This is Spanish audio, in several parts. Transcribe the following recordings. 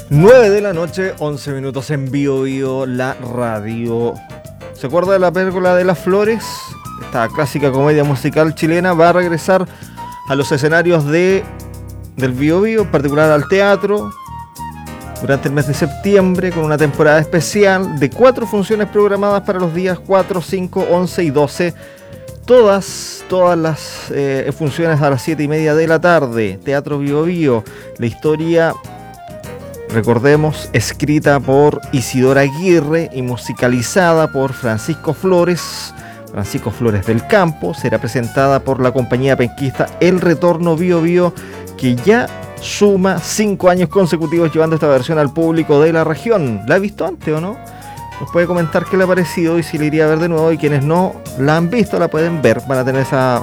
9 de la noche, 11 minutos en Bio Bio, la radio. ¿Se acuerda de La Pérgola de las Flores? Esta clásica comedia musical chilena va a regresar a los escenarios del Bio Bio, en particular al teatro, durante el mes de septiembre, con una temporada especial de 4 funciones programadas para los días 4, 5, 11 y 12. Todas las funciones a las 7:30 de la tarde. Teatro Bio Bio. La historia, recordemos, escrita por Isidora Aguirre y musicalizada por Francisco Flores del Campo. Será presentada por la compañía penquista El Retorno Bio Bio, que ya suma 5 años consecutivos llevando esta versión al público de la región. ¿La ha visto antes o no? Nos puede comentar qué le ha parecido y si le iría a ver de nuevo, y quienes no la han visto la pueden ver. Van a tener esas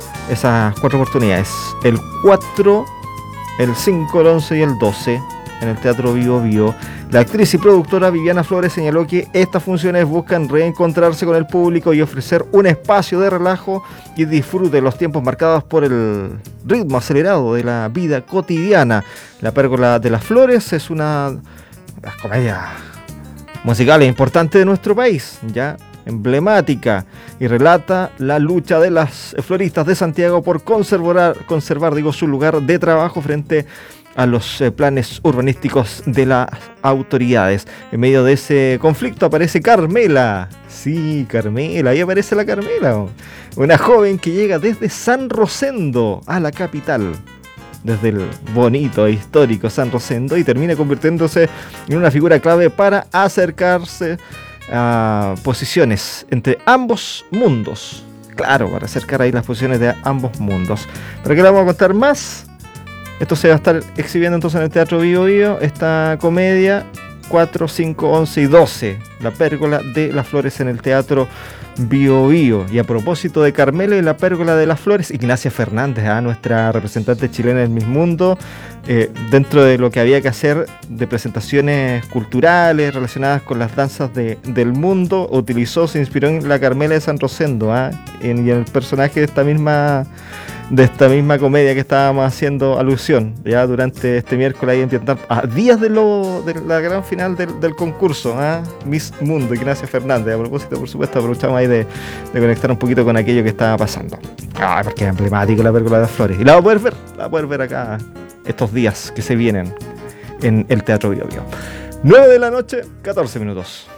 4 oportunidades: el 4, el 5, el 11 y el 12 en el Teatro Bio Bio. La actriz y productora Viviana Flores señaló que estas funciones buscan reencontrarse con el público y ofrecer un espacio de relajo y disfrute de los tiempos marcados por el ritmo acelerado de la vida cotidiana. La Pérgola de las Flores es una de las comedias musicales importantes de nuestro país, ya emblemática, y relata la lucha de las floristas de Santiago por conservar su lugar de trabajo frente a los planes urbanísticos de las autoridades. En medio de ese conflicto aparece Carmela. Sí, Carmela, ahí aparece la Carmela, una joven que llega desde San Rosendo a la capital, desde el bonito e histórico San Rosendo, y termina convirtiéndose en una figura clave para acercarse a posiciones entre ambos mundos. Claro, para acercar ahí las posiciones de ambos mundos. ¿Para qué le vamos a contar más? Esto se va a estar exhibiendo entonces en el Teatro Bio Bio, esta comedia 4, 5, 11 y 12, La Pérgola de las Flores en el Teatro Bio Bio. Y a propósito de Carmela y La Pérgola de las Flores, Ignacia Fernández, nuestra representante chilena en Miss Mundo, dentro de lo que había que hacer de presentaciones culturales relacionadas con las danzas del mundo, se inspiró en la Carmela de San Rosendo, y en el personaje de esta misma comedia que estábamos haciendo alusión ya durante este miércoles, ahí a días de la gran final del concurso, Miss Mundo, Ignacia Fernández. A propósito, por supuesto, aprovechamos ahí de conectar un poquito con aquello que estaba pasando, porque es emblemático La Pérgola de las Flores, y la va a poder ver acá estos días que se vienen en el Teatro Bio Bio. 9 de la noche, 14 minutos.